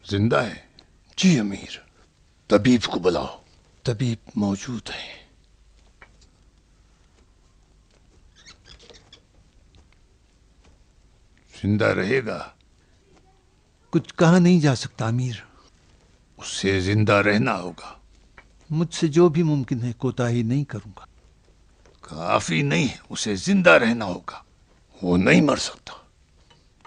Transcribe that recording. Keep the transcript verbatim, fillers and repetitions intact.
जिंदा है? जी अमीर। तबीब को बुलाओ। तबीब मौजूद है। जिंदा रहेगा? कुछ कहा नहीं जा सकता अमीर। उससे जिंदा रहना होगा। मुझसे जो भी मुमकिन है कोताही नहीं करूंगा। काफी नहीं, उसे जिंदा रहना होगा। वो नहीं मर सकता।